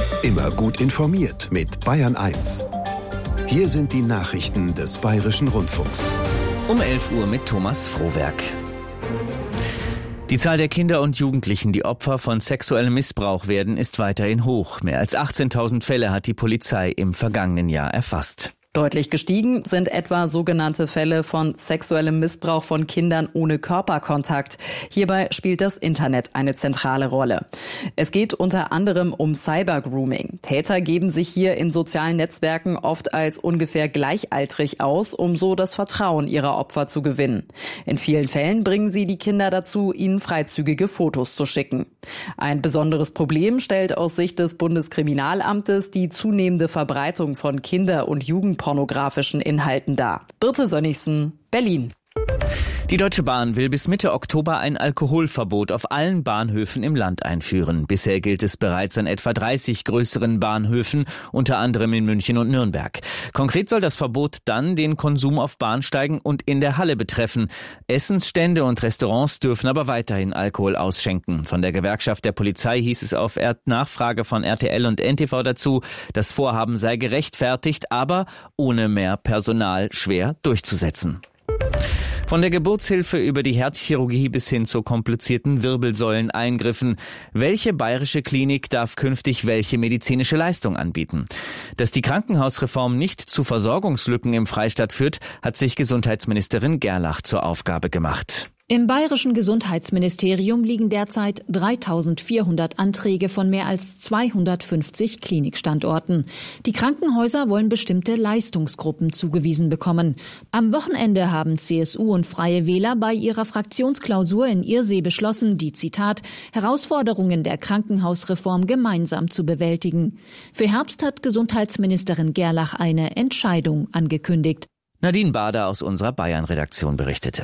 Immer gut informiert mit Bayern 1. Hier sind die Nachrichten des Bayerischen Rundfunks. Um 11 Uhr mit Thomas Frohwerk. Die Zahl der Kinder und Jugendlichen, die Opfer von sexuellem Missbrauch werden, ist weiterhin hoch. Mehr als 18.000 Fälle hat die Polizei im vergangenen Jahr erfasst. Deutlich gestiegen sind etwa sogenannte Fälle von sexuellem Missbrauch von Kindern ohne Körperkontakt. Hierbei spielt das Internet eine zentrale Rolle. Es geht unter anderem um Cybergrooming. Täter geben sich hier in sozialen Netzwerken oft als ungefähr gleichaltrig aus, um so das Vertrauen ihrer Opfer zu gewinnen. In vielen Fällen bringen sie die Kinder dazu, ihnen freizügige Fotos zu schicken. Ein besonderes Problem stellt aus Sicht des Bundeskriminalamtes die zunehmende Verbreitung von Kinder- und jugendpornografischen Inhalten dar. Birte Sönnigsen, Berlin. Die Deutsche Bahn will bis Mitte Oktober ein Alkoholverbot auf allen Bahnhöfen im Land einführen. Bisher gilt es bereits an etwa 30 größeren Bahnhöfen, unter anderem in München und Nürnberg. Konkret soll das Verbot dann den Konsum auf Bahnsteigen und in der Halle betreffen. Essensstände und Restaurants dürfen aber weiterhin Alkohol ausschenken. Von der Gewerkschaft der Polizei hieß es auf Nachfrage von RTL und NTV dazu, das Vorhaben sei gerechtfertigt, aber ohne mehr Personal schwer durchzusetzen. Von der Geburtshilfe über die Herzchirurgie bis hin zu komplizierten Wirbelsäuleneingriffen. Welche bayerische Klinik darf künftig welche medizinische Leistung anbieten? Dass die Krankenhausreform nicht zu Versorgungslücken im Freistaat führt, hat sich Gesundheitsministerin Gerlach zur Aufgabe gemacht. Im bayerischen Gesundheitsministerium liegen derzeit 3.400 Anträge von mehr als 250 Klinikstandorten. Die Krankenhäuser wollen bestimmte Leistungsgruppen zugewiesen bekommen. Am Wochenende haben CSU und Freie Wähler bei ihrer Fraktionsklausur in Irsee beschlossen, die, Zitat, Herausforderungen der Krankenhausreform gemeinsam zu bewältigen. Für Herbst hat Gesundheitsministerin Gerlach eine Entscheidung angekündigt. Nadine Bader aus unserer Bayern-Redaktion berichtete.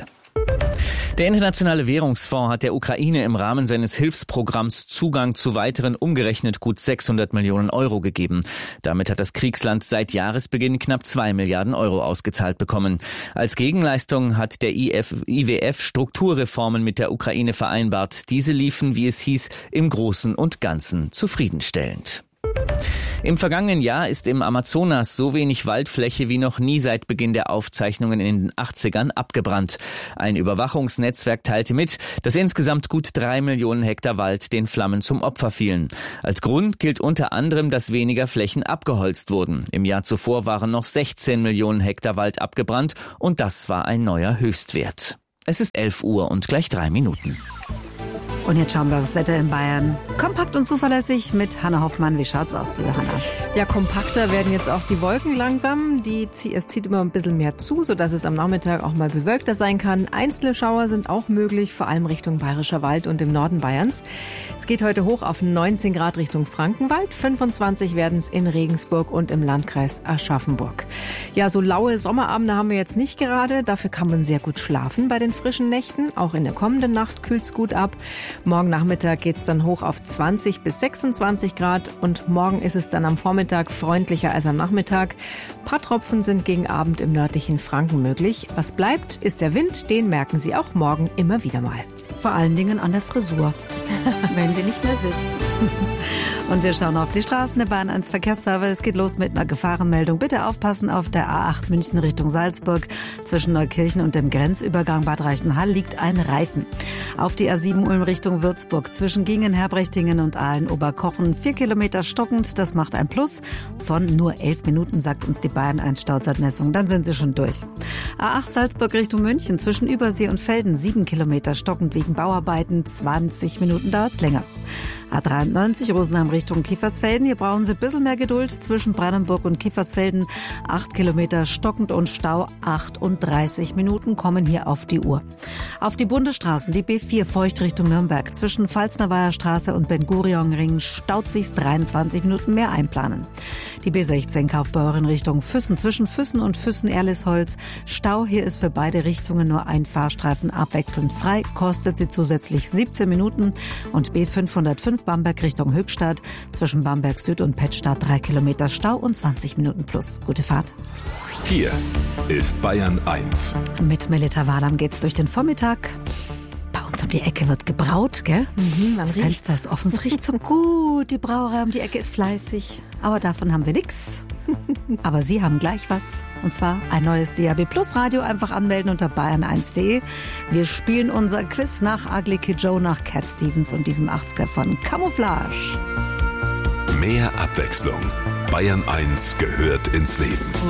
Der Internationale Währungsfonds hat der Ukraine im Rahmen seines Hilfsprogramms Zugang zu weiteren umgerechnet gut 600 Millionen Euro gegeben. Damit hat das Kriegsland seit Jahresbeginn knapp 2 Milliarden Euro ausgezahlt bekommen. Als Gegenleistung hat der IWF Strukturreformen mit der Ukraine vereinbart. Diese liefen, wie es hieß, im Großen und Ganzen zufriedenstellend. Im vergangenen Jahr ist im Amazonas so wenig Waldfläche wie noch nie seit Beginn der Aufzeichnungen in den 80ern abgebrannt. Ein Überwachungsnetzwerk teilte mit, dass insgesamt gut 3 Millionen Hektar Wald den Flammen zum Opfer fielen. Als Grund gilt unter anderem, dass weniger Flächen abgeholzt wurden. Im Jahr zuvor waren noch 16 Millionen Hektar Wald abgebrannt und das war ein neuer Höchstwert. Es ist 11 Uhr und gleich 3 Minuten. Und jetzt schauen wir aufs Wetter in Bayern. Kompakt und zuverlässig mit Hanna Hoffmann. Wie schaut's aus, liebe Hanna? Ja, kompakter werden jetzt auch die Wolken langsam. Es zieht immer ein bisschen mehr zu, sodass es am Nachmittag auch mal bewölkter sein kann. Einzelne Schauer sind auch möglich, vor allem Richtung Bayerischer Wald und im Norden Bayerns. Es geht heute hoch auf 19 Grad Richtung Frankenwald. 25 werden es in Regensburg und im Landkreis Aschaffenburg. Ja, so laue Sommerabende haben wir jetzt nicht gerade. Dafür kann man sehr gut schlafen bei den frischen Nächten. Auch in der kommenden Nacht kühlt es gut ab. Morgen Nachmittag geht es dann hoch auf 20 bis 26 Grad und morgen ist es dann am Vormittag freundlicher als am Nachmittag. Ein paar Tropfen sind gegen Abend im nördlichen Franken möglich. Was bleibt, ist der Wind, den merken Sie auch morgen immer wieder mal. Vor allen Dingen an der Frisur, wenn die nicht mehr sitzt. Und wir schauen auf die Straßen der Bahn 1 Verkehrsservice. Es geht los mit einer Gefahrenmeldung. Bitte aufpassen, auf der A8 München Richtung Salzburg. Zwischen Neukirchen und dem Grenzübergang Bad Reichenhall liegt ein Reifen. Auf die A7 Ulm Richtung Würzburg. Zwischen Gingen, Herbrechtingen und Aalen-Oberkochen 4 Kilometer stockend. Das macht ein Plus von nur 11 Minuten, sagt uns die Bayern 1 Stauzeitmessung. Dann sind sie schon durch. A8 Salzburg Richtung München. Zwischen Übersee und Velden 7 Kilometer stockend wegen Bauarbeiten. 20 Minuten dauert's länger. A93 Rosenheim Richtung Kiefersfelden. Hier brauchen Sie ein bisschen mehr Geduld. Zwischen Brandenburg und Kiefersfelden 8 Kilometer stockend und Stau. 38 Minuten kommen hier auf die Uhr. Auf die Bundesstraßen, die B4 Feucht Richtung Nürnberg. Zwischen Pfalznerweiher Straße und Ben-Gurion-Ring staut sich's 23 Minuten mehr einplanen. Die B16 Kaufbeuren Richtung Füssen. Zwischen Füssen und Füssen-Erlisholz Stau. Hier ist für beide Richtungen nur ein Fahrstreifen abwechselnd frei. Kostet sie zusätzlich 17 Minuten. Und B505 Bamberg Richtung Höchstadt. Zwischen Bamberg Süd und Pettstadt 3 Kilometer Stau und 20 Minuten plus. Gute Fahrt. Hier ist Bayern 1. Mit Melita Wahlam geht's durch den Vormittag. Bei uns uns um die Ecke wird gebraut, gell? Das Fenster ist offen, es riecht so gut. Die Brauerei um die Ecke ist fleißig. Aber davon haben wir nichts. Aber Sie haben gleich was. Und zwar ein neues DAB Plus Radio. Einfach anmelden unter bayern1.de. Wir spielen unser Quiz nach Ugly Kid Joe, nach Cat Stevens und diesem 80er von Camouflage. Mehr Abwechslung. Bayern 1 gehört ins Leben.